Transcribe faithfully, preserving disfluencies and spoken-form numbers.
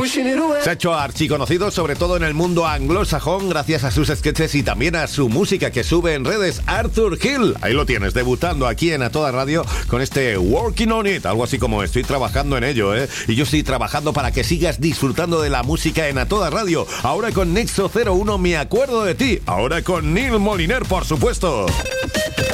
Se ha hecho archiconocido sobre todo en el mundo anglosajón gracias a sus sketches y también a su música que sube en redes. Arthur Hill, ahí lo tienes, debutando aquí en A Toda Radio con este Working on It, algo así como estoy trabajando en ello, ¿eh? Y yo estoy trabajando para que sigas disfrutando de la música en A Toda Radio. Ahora con Nexo cero uno, Me Acuerdo de Ti. Ahora con Neil Moliner, por supuesto.